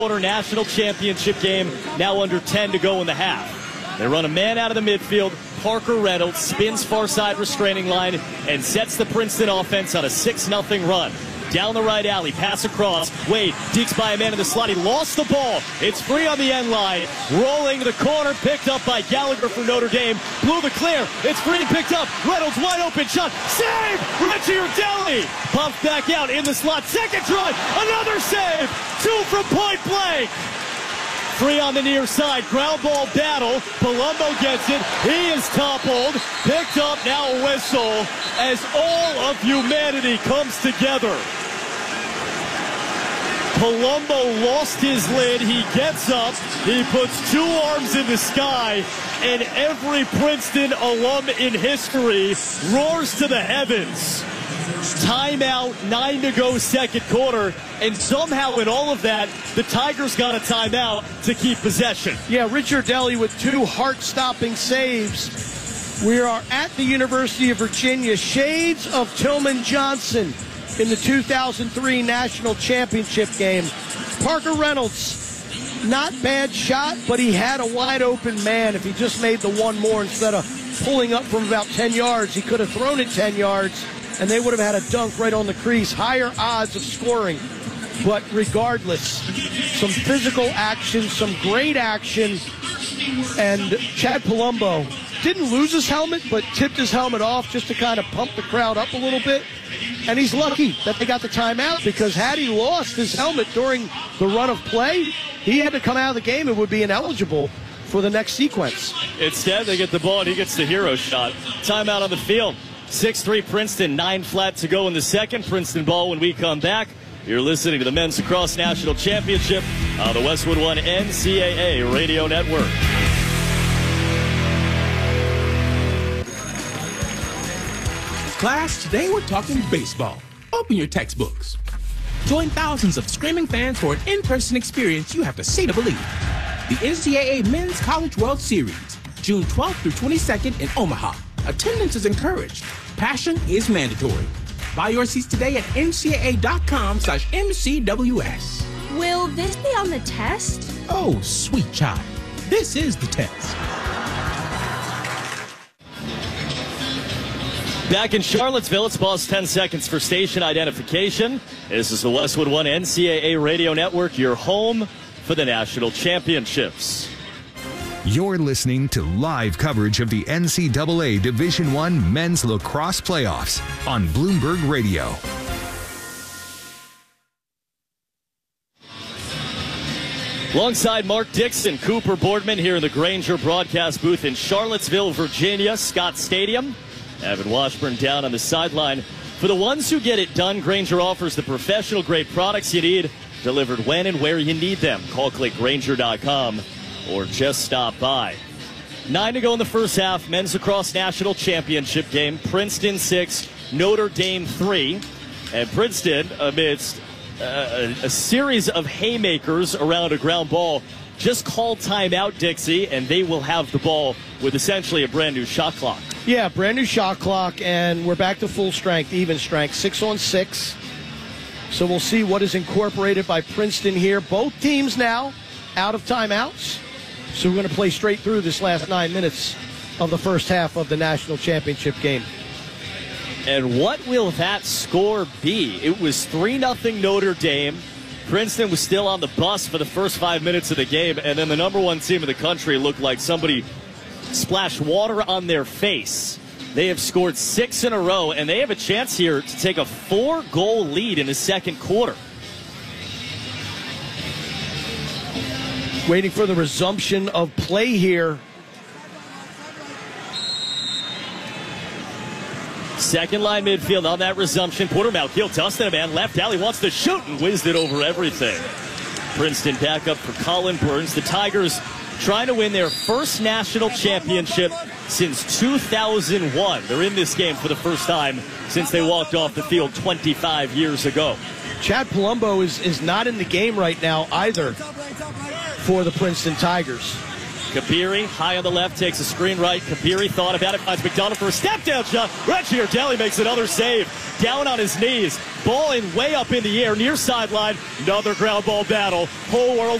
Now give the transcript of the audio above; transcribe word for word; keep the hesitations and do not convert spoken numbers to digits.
National championship game, now under ten to go in the half. They run a man out of the midfield. Parker Reynolds spins far side restraining line and sets the Princeton offense on a six nothing run. Down the right alley, pass across. Wade dekes by a man in the slot. He lost the ball. It's free on the end line. Rolling to the corner, picked up by Gallagher for Notre Dame. Blew the clear. It's free, picked up. Reynolds wide open shot. Save! Richie Urdelli pumped back out in the slot. Second try. Another save. Two from point blank. Free on the near side. Ground ball battle. Palumbo gets it. He is toppled. Picked up. Now a whistle as all of humanity comes together. Palumbo lost his lid. He gets up. He puts two arms in the sky. And every Princeton alum in history roars to the heavens. Timeout, nine to go, second quarter. And somehow in all of that, the Tigers got a timeout to keep possession. Yeah, Richard Urdelli with two heart-stopping saves. We are at the University of Virginia. Shades of Tillman Johnson in the two thousand three National Championship game. Parker Reynolds, not bad shot, but he had a wide-open man. If he just made the one more instead of pulling up from about ten yards, he could have thrown it ten yards, and they would have had a dunk right on the crease. Higher odds of scoring. But regardless, some physical action, some great action, and Chad Palumbo didn't lose his helmet, but tipped his helmet off just to kind of pump the crowd up a little bit. And he's lucky that they got the timeout, because had he lost his helmet during the run of play, he had to come out of the game and would be ineligible for the next sequence. Instead, they get the ball, and he gets the hero shot. Timeout on the field. six three Princeton, nine flat to go in the second. Princeton ball when we come back. You're listening to the Men's Lacrosse National Championship on the Westwood One N C double A Radio Network. Class, today we're talking baseball. Open your textbooks. Join thousands of screaming fans for an in-person experience you have to see to believe. The N C double A Men's College World Series, June twelfth through twenty-second in Omaha. Attendance is encouraged. Passion is mandatory. Buy your seats today at N C double A dot com slash M C W S. Will this be on the test? Oh, sweet child. This is the test. Back in Charlottesville, it's pause ten seconds for station identification. This is the Westwood One N C double A Radio Network, your home for the national championships. You're listening to live coverage of the N C double A Division One Men's Lacrosse Playoffs on Bloomberg Radio. Alongside Mark Dixon, Cooper Boardman here in the Grainger broadcast booth in Charlottesville, Virginia, Scott Stadium. Evan Washburn down on the sideline. For the ones who get it done, Grainger offers the professional-grade products you need, delivered when and where you need them. Call click Grainger dot com. Or just stop by. Nine to go in the first half. Men's Lacrosse National Championship game. Princeton six, Notre Dame three. And Princeton, amidst uh, a, a series of haymakers around a ground ball, just called timeout, Dixie, and they will have the ball with essentially a brand new shot clock. Yeah, brand new shot clock, and we're back to full strength, even strength, six on six. So we'll see what is incorporated by Princeton here. Both teams now out of timeouts. So we're going to play straight through this last nine minutes of the first half of the national championship game. And what will that score be? It was three nothing Notre Dame. Princeton was still on the bus for the first five minutes of the game, and then the number one team in the country looked like somebody splashed water on their face. They have scored six in a row, and they have a chance here to take a four-goal lead in the second quarter. Waiting for the resumption of play here. Second line midfield on that resumption. Porter Malkiel, Dustin, a man left alley, wants to shoot and whizzed it over everything. Princeton back up for Colin Burns. The Tigers trying to win their first national championship since two thousand one. They're in this game for the first time since they walked off the field twenty-five years ago. Chad Palumbo is, is not in the game right now either for the Princeton Tigers. Kabiri, high on the left, takes a screen right. Kabiri thought about it, finds McDonald for a step-down shot. Reggie Urdelli makes another save. Down on his knees. Ball in way up in the air, near sideline. Another ground ball battle. Whole world